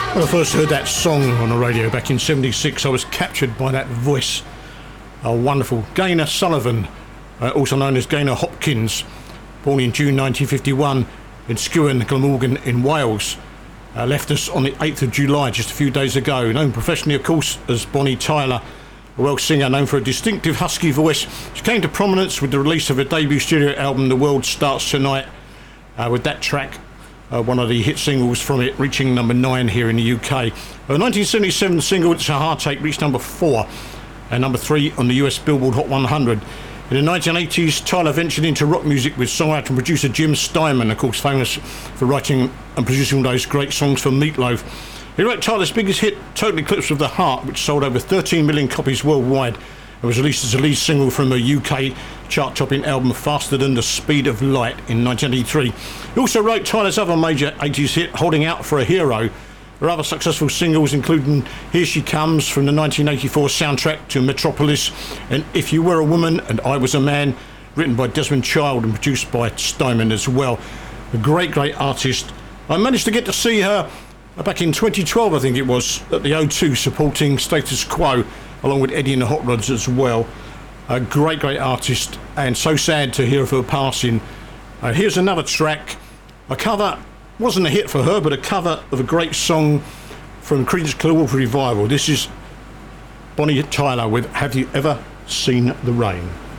When I first heard that song on the radio back in '76, I was captured by that voice. A wonderful Gaynor Sullivan, also known as Gaynor Hopkins, born in June 1951 in Skewen, Glamorgan in Wales. Left us on the 8th of July, just a few days ago. Known professionally, of course, as Bonnie Tyler, a Welsh singer known for a distinctive husky voice. She came to prominence with the release of her debut studio album, The World Starts Tonight, with that track, one of the hit singles from it, reaching number 9 here in the UK. Her 1977 single, It's a Heartache, reached number 4 and number 3 on the US Billboard Hot 100. In the 1980s, Tyler ventured into rock music with songwriter and producer Jim Steinman, of course famous for writing and producing all those great songs for Meat Loaf. He wrote Tyler's biggest hit, Total Eclipse of the Heart, which sold over 13 million copies worldwide and was released as a lead single from a UK chart-topping album Faster Than the Speed of Light in 1983. He also wrote Tyler's other major 80s hit, Holding Out for a Hero. There are other successful singles, including Here She Comes from the 1984 soundtrack to Metropolis, and If You Were a Woman and I Was a Man, written by Desmond Child and produced by Steinman as well. A great, great artist. I managed to get to see her back in 2012, I think it was, at the O2, supporting Status Quo, along with Eddie and the Hot Rods as well. A great, great artist, and so sad to hear of her passing. Here's another track, a cover, wasn't a hit for her, but a cover of a great song from Creedence Clearwater Revival. This is Bonnie Tyler with Have You Ever Seen the Rain?